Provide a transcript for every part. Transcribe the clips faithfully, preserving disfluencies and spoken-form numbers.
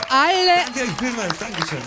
alle... Danke euch vielmals, Dankeschön.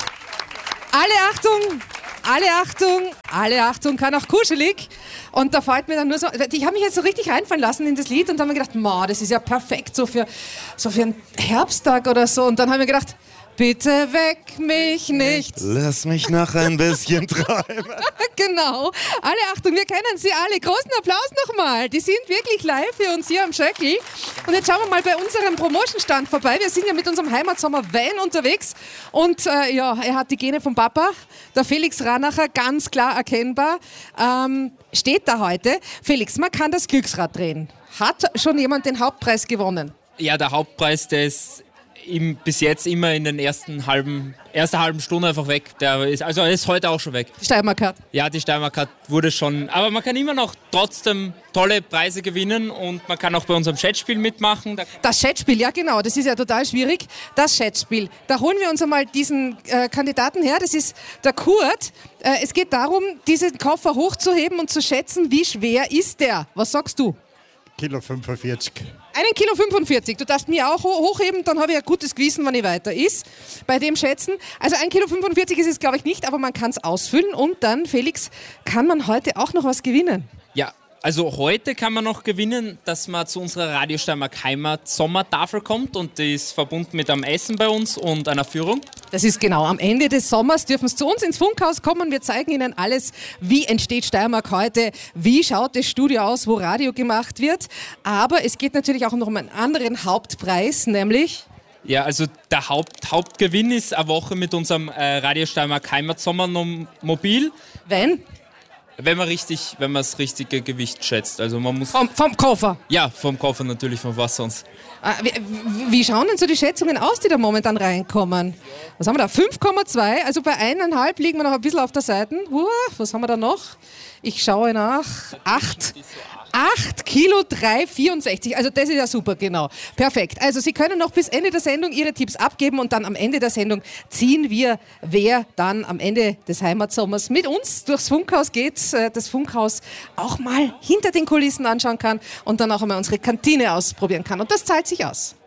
Alle Achtung, alle Achtung, alle Achtung, kann auch kuschelig. Und da fällt mir dann nur so, ich habe mich jetzt so richtig reinfallen lassen in das Lied und dann habe mir gedacht, ma, das ist ja perfekt so für, so für einen Herbsttag oder so. Und dann habe ich mir gedacht, bitte weck mich nicht. Lass mich noch ein bisschen träumen. Genau. Alle Achtung, wir kennen sie alle. Großen Applaus nochmal. Die sind wirklich live für uns hier am Schöckl. Und jetzt schauen wir mal bei unserem Promotion-Stand vorbei. Wir sind ja mit unserem Heimatsommer-Van unterwegs. Und äh, ja, er hat die Gene vom Papa. Der Felix Ranacher, ganz klar erkennbar, ähm, steht da heute. Felix, man kann das Glücksrad drehen. Hat schon jemand den Hauptpreis gewonnen? Ja, der Hauptpreis, der ist im, bis jetzt immer in den ersten halben, erster halben Stunde einfach weg. Der ist, also er ist heute auch schon weg. Die Steiermark-Card. Ja, die Steiermark-Card wurde schon, aber man kann immer noch trotzdem tolle Preise gewinnen und man kann auch bei unserem Chatspiel mitmachen. Da Das Chatspiel, ja genau, das ist ja total schwierig. Das Chatspiel, da holen wir uns einmal diesen äh, Kandidaten her, das ist der Kurt. Äh, es geht darum, diesen Koffer hochzuheben und zu schätzen, wie schwer ist der? Was sagst du? Kilo fünfundvierzig. Einen Kilo fünfundvierzig. Du darfst mir auch hochheben, dann habe ich ein gutes Gewissen, wenn ich weiter ist. Bei dem Schätzen. Also ein Kilo fünfundvierzig ist es, glaube ich, nicht, aber man kann es ausfüllen. Und dann, Felix, kann man heute auch noch was gewinnen. Ja, also heute kann man noch gewinnen, dass man zu unserer Radio Steiermark Heimat Sommertafel kommt und die ist verbunden mit einem Essen bei uns und einer Führung. Das ist genau, am Ende des Sommers dürfen Sie zu uns ins Funkhaus kommen. Wir zeigen Ihnen alles, wie entsteht Steiermark heute, wie schaut das Studio aus, wo Radio gemacht wird. Aber es geht natürlich auch noch um einen anderen Hauptpreis, nämlich... Ja, also der Haupt, Hauptgewinn ist eine Woche mit unserem äh, Radio Steiermark Heimat Sommermobil. Wenn? Wenn man richtig, wenn man das richtige Gewicht schätzt. Also man muss vom, vom Koffer? Ja, vom Koffer natürlich, von was sonst. Wie, wie schauen denn so die Schätzungen aus, die da momentan reinkommen? Was haben wir da? fünf Komma zwei, also bei eineinhalb liegen wir noch ein bisschen auf der Seite. Uh, was haben wir da noch? Ich schaue nach. acht. acht Kilo drei vierundsechzig, also das ist ja super, genau. Perfekt. Also Sie können noch bis Ende der Sendung Ihre Tipps abgeben und dann am Ende der Sendung ziehen wir, wer dann am Ende des Heimatsommers mit uns durchs Funkhaus geht, das Funkhaus auch mal hinter den Kulissen anschauen kann und dann auch einmal unsere Kantine ausprobieren kann. Und das zahlt sich aus.